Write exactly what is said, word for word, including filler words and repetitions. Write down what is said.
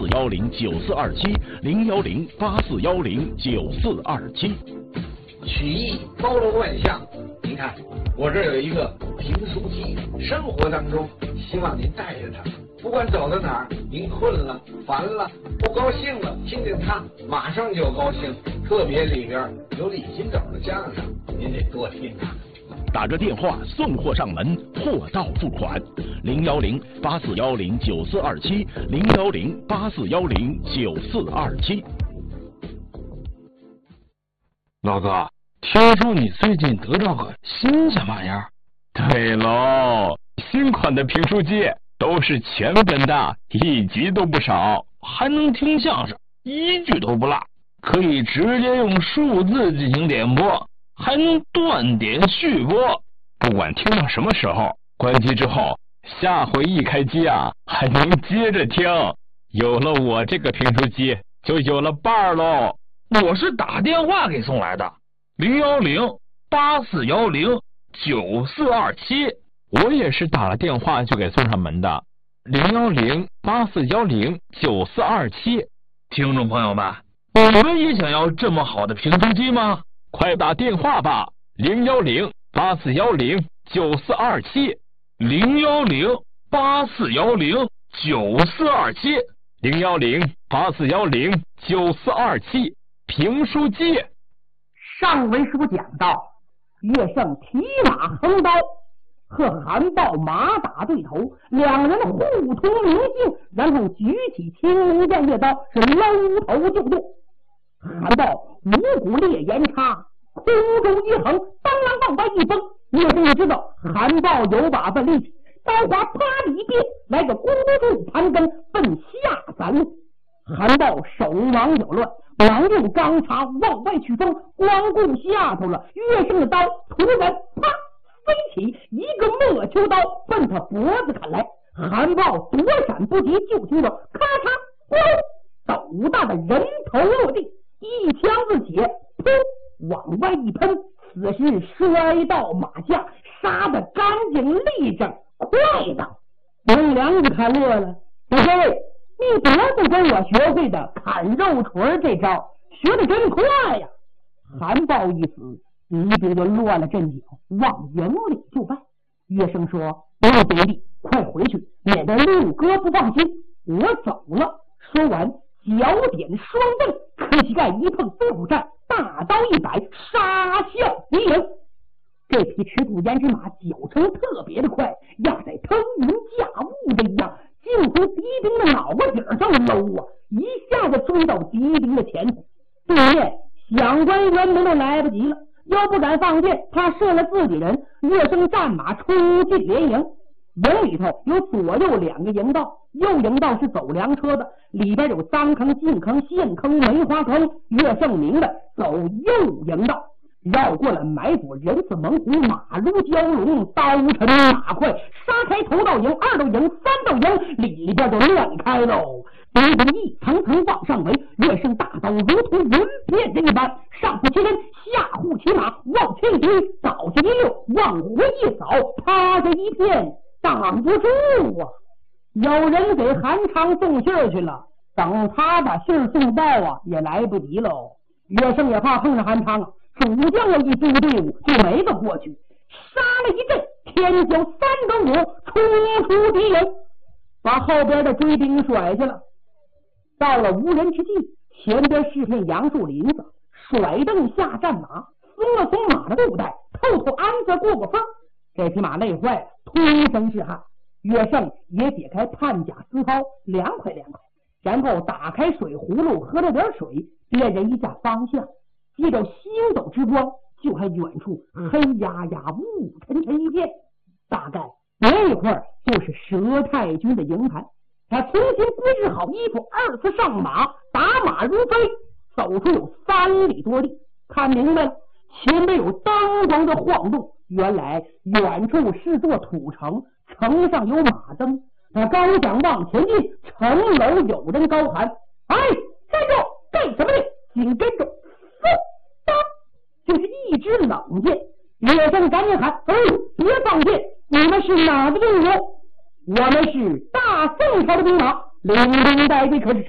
四幺零九四二七零幺零八四幺零九四二七。 曲艺包罗万象，您看我这儿有一个评书机，生活当中希望您带着它，不管走到哪儿，您困了、烦了、不高兴了，听听它，马上就高兴。特别里边有李金斗的相声，您得多听它。 打着电话送货上门，货到付款，零幺零八四幺零九四二七零幺零八四幺零九四二七。 老哥，听说你最近得到个新什么玩意儿？ 对喽，新款的评书机都是全本的，一集都不少， 还能听相声，一句都不落，可以直接用数字进行点播，还能断点续播， 不管听到什么时候，关机之后，下回一开机啊，还能接着听。有了我这个评书机，就有了伴儿喽。 我是打电话给送来的，零幺零八四幺零九四二七。 我也是打了电话就给送上门的，零幺零八四幺零九四二七。 听众朋友们，你们也想要这么好的评书机吗？ 快打电话吧，零幺零八四幺零九四二七， 零幺零八四幺零九四二七， 零幺零八四幺零九四二七。评书机。 上文书讲到，乐胜提马横刀，和韩豹马打对头，两人互通名姓，然后举起青龙偃月刀，是搂头就动。韩豹五股烈焰插，空中一横，当啷往外一崩。乐胜也知道韩豹有把分力气，刀花啪的一变，来个孤注盘根，奔下三路。韩豹手忙脚乱，忙用钢叉往外去锋，光顾下头了。乐胜的刀突然啪飞起，一个莫秋刀奔他脖子砍来。韩豹躲闪不及，就听到咔嚓咣，斗大的人头落地，一枪自血，噗往外一喷，此时摔到马下，杀得干净利整，快的孟良一看乐了，嘿，你怎么不跟我学会的砍肉锤这招？学得真快呀！韩豹一死，一兵就乱了阵脚，往营里就拜。乐胜说：“六兄弟，快回去，免得六哥不放心。我走了。”说完，脚点双蹬，磕膝盖一碰飞虎战，大刀一摆，杀向敌营。这匹赤兔胭脂马脚程特别的快，要在腾云驾雾的一样，竟从敌兵的脑瓜顶上搂啊，一下子追到敌兵的前头。对面想关辕门都来不及了，又不敢放箭，他射了自己人。乐胜战马出进连营，营里头有左右两个营道，右营道是走粮车的，里边有脏坑、进坑、陷坑、梅花坑。乐胜明白走右营道，绕过了埋伏人似猛虎，马如蛟龙，刀沉马快，杀开头道营、二道营、三道营，里边都乱开喽。敌兵一层层往上围，乐胜大刀如同云片这一般，上护其人，下护其马，往前一推，倒下一溜，往回一扫，趴下一片，挡不住啊！有人给韩昌送信儿去了，等他把信儿送到啊，也来不及喽。乐胜也怕碰上韩昌啊，主将了一支队伍就没个过去，杀了一阵，天骄三等鼓冲出敌营，把后边的追兵甩下了。到了无人之地，前边是片杨树林子，甩蹬下战马，松了松马的肚带，透透鞍子过过风。这匹马累坏了，通身是汗。乐胜也解开判甲丝绦，凉快凉快，然后打开水葫芦喝了点水，辨认一下方向，借着星斗之光，就看远处黑压压雾沉沉一片，大概那块就是佘太君的营盘。他重新归置好衣服，二次上马，打马如飞，走出有三里多地，看明白了，前面有灯光的晃动，原来远处是座土城，城上有马灯。他刚想往前进，城楼有人高喊：“哎，站住！干什么呢？”紧跟着，嗖当，就是一支冷箭。乐胜赶紧喊：“哎，别放箭！你们是哪个队伍？”我们是大宋朝的兵马，领兵带队可是